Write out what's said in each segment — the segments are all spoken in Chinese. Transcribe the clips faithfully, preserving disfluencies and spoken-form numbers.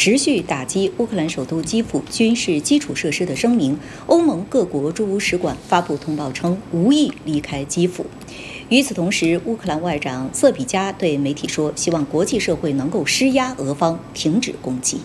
持续打击乌克兰首都基辅军事基础设施的声明，欧盟各国驻乌使馆发布通报称无意离开基辅。与此同时，乌克兰外长瑟比加对媒体说，希望国际社会能够施压俄方停止攻击。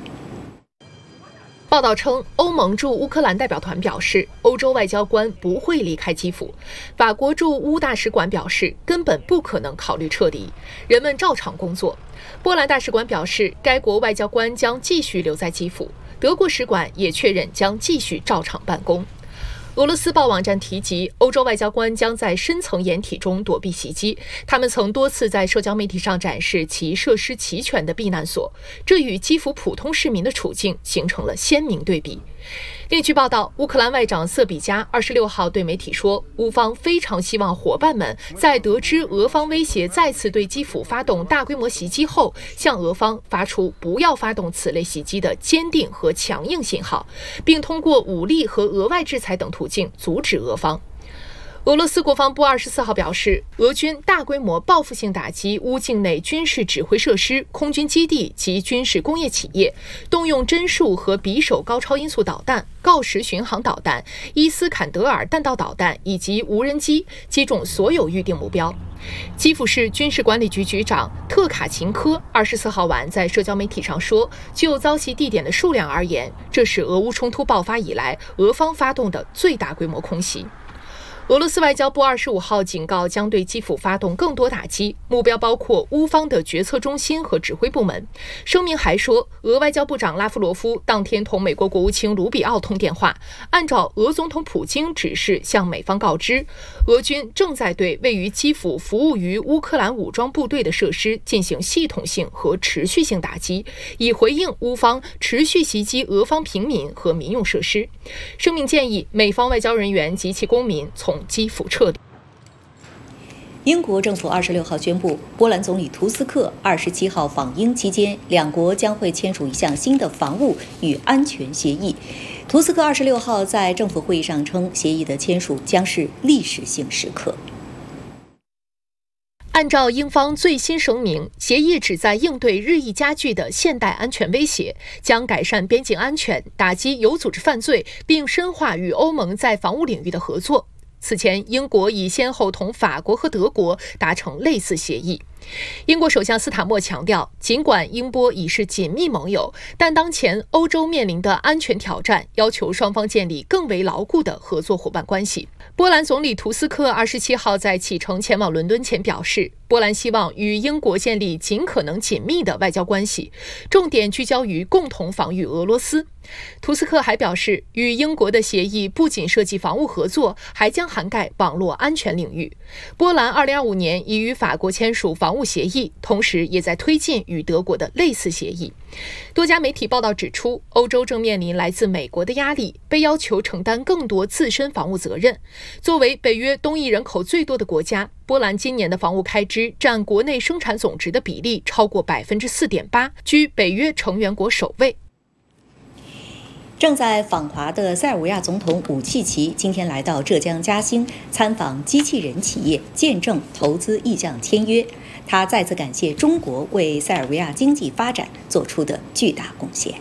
报道称，欧盟驻乌克兰代表团表示，欧洲外交官不会离开基辅。法国驻乌大使馆表示，根本不可能考虑撤离，人们照常工作。波兰大使馆表示，该国外交官将继续留在基辅。德国使馆也确认将继续照常办公。俄罗斯报网站提及，欧洲外交官将在深层掩体中躲避袭击。他们曾多次在社交媒体上展示其设施齐全的避难所，这与基辅普通市民的处境形成了鲜明对比。另据报道，乌克兰外长瑟比加二十六号对媒体说，乌方非常希望伙伴们在得知俄方威胁再次对基辅发动大规模袭击后，向俄方发出不要发动此类袭击的坚定和强硬信号，并通过武力和额外制裁等途径阻止俄方。俄罗斯国防部二十四号表示，俄军大规模报复性打击乌境内军事指挥设施、空军基地及军事工业企业，动用针数和匕首高超音速导弹、锆石巡航导弹、伊斯坎德尔弹道导弹以及无人机，击中所有预定目标。基辅市军事管理局局长特卡琴科二十四号晚在社交媒体上说，就遭袭地点的数量而言，这是俄乌冲突爆发以来俄方发动的最大规模空袭。俄罗斯外交部二十五号警告，将对基辅发动更多打击，目标包括乌方的决策中心和指挥部门。声明还说，俄外交部长拉夫罗夫当天同美国国务卿卢比奥通电话，按照俄总统普京指示向美方告知，俄军正在对位于基辅服务于乌克兰武装部队的设施进行系统性和持续性打击，以回应乌方持续袭击俄方平民和民用设施。声明建议美方外交人员及其公民从基辅撤离。 英国政府二十六号宣布，波兰总理图斯克二十七号访英期间，两国将会签署一项新的防务与安全协议。图斯克二十六号在政府会议上称，协议的签署将是历史性时刻。 按照英方最新声明，协议旨在应对日益加剧的现代安全威胁，将改善边境安全，打击有组织犯罪，并深化与欧盟在防务领域的合作。此前，英国已先后同法国和德国达成类似协议。英国首相斯塔默强调，尽管英波已是紧密盟友，但当前欧洲面临的安全挑战要求双方建立更为牢固的合作伙伴关系。波兰总理图斯克二十七号在启程前往伦敦前表示，波兰希望与英国建立尽可能紧密的外交关系，重点聚焦于共同防御俄罗斯。图斯克还表示，与英国的协议不仅涉及防务合作，还将涵盖网络安全领域。波兰二零二五年已与法国签署防务协议，同时也在推进与德国的类似协议。多家媒体报道指出，欧洲正面临来自美国的压力，被要求承担更多自身防务责任。作为北约东裔人口最多的国家，波兰今年的防务开支占国内生产总值的比例超过百分之四点八，居北约成员国首位。 正在访华的塞尔维亚总统武契奇今天来到浙江嘉兴参访机器人企业，见证投资意向签约。他再次感谢中国为塞尔维亚经济发展做出的巨大贡献。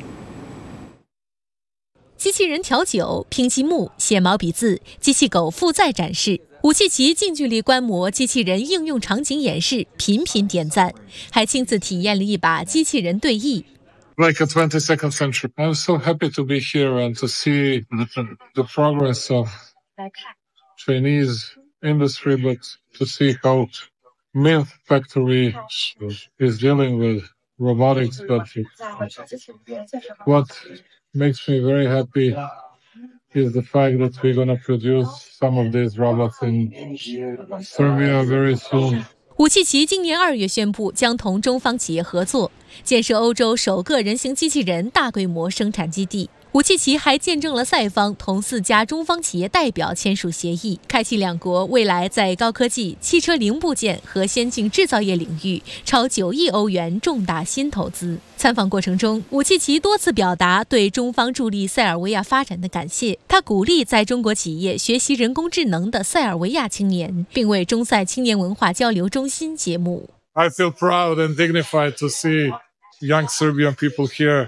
机器人调酒、拼积木、写毛笔字、机器狗负载展示，武契奇近距离观摩机器人应用场景演示，频频点赞，还亲自体验了一把机器人对弈。 Like a twenty-second century. I'm so happy to be here and to see the progress of Chinese industry, but to see how Myth Factory is dealing with robotics. But what makes me very happy is the fact that we're going to produce some of these robots in Serbia very soon. 武契奇今年二月宣布将同中方企业合作，建设欧洲首个人形机器人大规模生产基地。武契奇还见证了塞方同四家中方企业代表签署协议，开启两国未来在高科技、汽车零部件和先进制造业领域超九亿欧元重大新投资。参访过程中，武契奇多次表达对中方助力塞尔维亚发展的感谢。他鼓励在中国企业学习人工智能的塞尔维亚青年，并为中塞青年文化交流中心节目。 I feel proud and dignified to see young Serbian people here